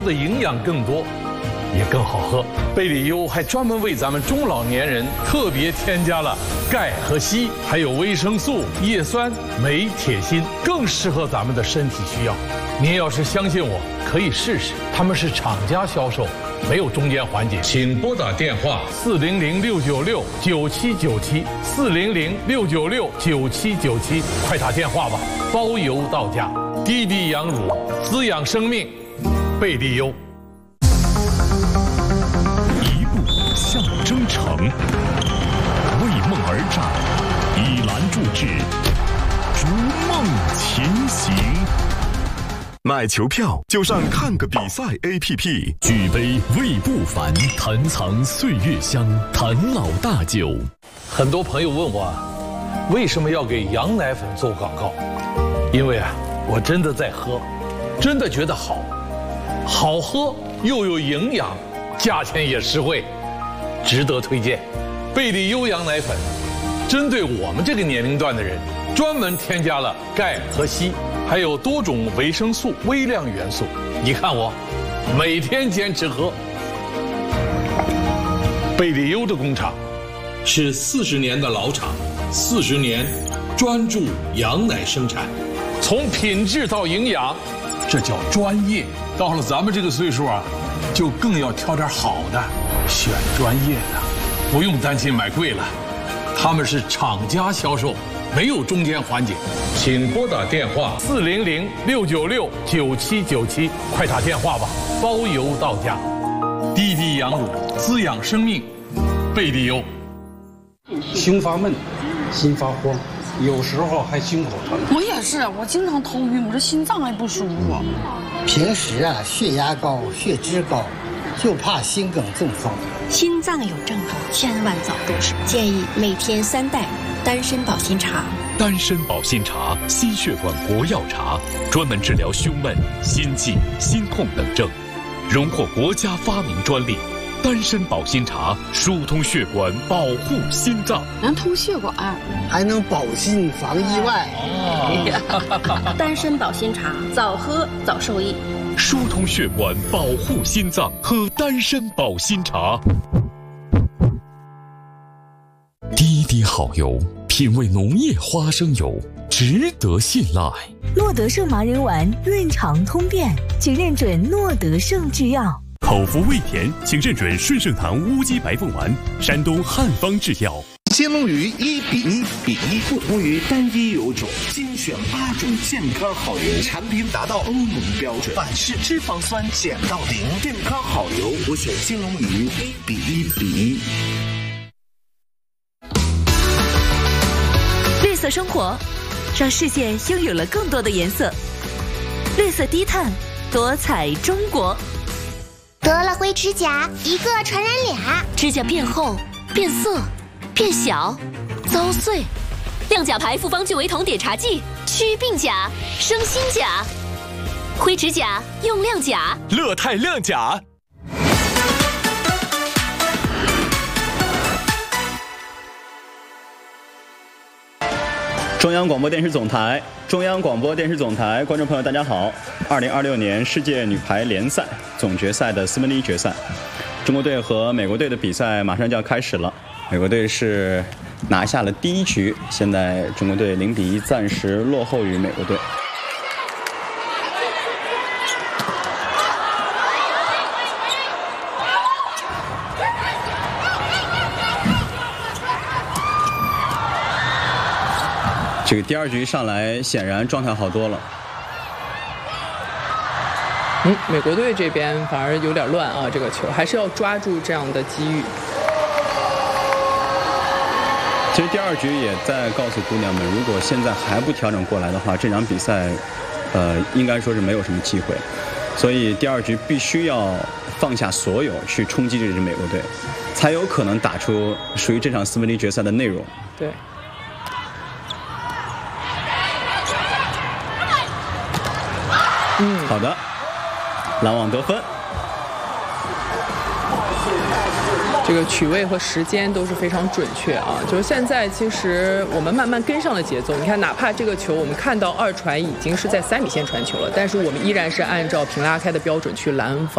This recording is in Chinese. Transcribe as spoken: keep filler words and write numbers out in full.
的营养更多，也更好喝。贝里优还专门为咱们中老年人特别添加了钙和硒，还有维生素、叶酸、镁、铁、锌，更适合咱们的身体需要。您要是相信我，可以试试。他们是厂家销售，没有中间环节。请拨打电话四零零六九六九七九七四零零六九六九七九七，快打电话吧，包邮到家。滴滴羊乳，滋养生命。贝利优。 一步向征程，为梦而战，以栏助志，逐梦前行。买球票就上看个比赛 A P P， 举杯味不凡，坛藏岁月香，坛老大酒。 很多朋友问我，为什么要给羊奶粉做广告？因为啊，我真的在喝，真的觉得好。好喝又有营养，价钱也实惠，值得推荐。贝利优羊奶粉针对我们这个年龄段的人，专门添加了钙和硒，还有多种维生素、微量元素。你看我，每天坚持喝。贝利优的工厂是四十年的老厂，四十年专注羊奶生产，从品质到营养，这叫专业。到了咱们这个岁数啊，就更要挑点好的，选专业的，不用担心买贵了。他们是厂家销售，没有中间环节。请拨打电话四零零六九六九七九七，快打电话吧，包邮到家。滴滴羊乳，滋养生命，贝利优。 胸发闷，心发慌，有时候还心口疼。 我也是，我经常头晕，我这心脏还不舒服。 平时啊，血压高，血脂高，就怕心梗中风。 心脏有症状，千万早重视。建议每天三袋丹参保心茶。 丹参保心茶，心血管活药茶，专门治疗胸闷、心悸、心痛等症，荣获国家发明专利。丹参保心茶疏通血管，保护心脏， 能通血管， 还能保心防意外。 哦、丹参保心茶，早喝早受益。 疏通血管，保护心脏，喝丹参保心茶。滴滴好油，品味浓液花生油，值得信赖。 诺德胜麻仁丸润肠通便，请认准诺德胜制药。 口服味甜，请认准顺盛堂乌鸡白凤丸，山东汉方制药。 金龙鱼一比一比一，不同于单一油种，精选八种健康好油，产品达到欧盟标准，反式脂肪酸减到零，健康好油，我选金龙鱼一比一比一。 绿色生活，让世界拥有了更多的颜色。绿色低碳，多彩中国。 得了灰指甲，一个传染俩， 指甲变厚、变色、变小、遭碎。亮甲牌复方聚维酮碘茶剂，祛病甲、生新甲。灰指甲用亮甲， 乐泰亮甲。 中央广播电视总台，中央广播电视总台，观众朋友大家好。二零二六年世界女排联赛总决赛的四分之一决赛，中国队和美国队的比赛马上就要开始了。美国队是拿下了第一局，现在中国队零比一暂时落后于美国队。这个第二局上来，显然状态好多了。 嗯，美国队这边反而有点乱啊，这个球还是要抓住这样的机遇。 其实第二局也在告诉姑娘们，如果现在还不调整过来的话，这场比赛，呃，应该说是没有什么机会。所以第二局必须要放下所有去冲击这支美国队，才有可能打出属于这场四分之一决赛的内容。 对。 嗯，好的，拦网得分。 这个取位和时间都是非常准确啊！就是现在，其实我们慢慢跟上了节奏。你看，哪怕这个球我们看到二传已经是在三米线传球了，但是我们依然是按照平拉开的标准去拦防。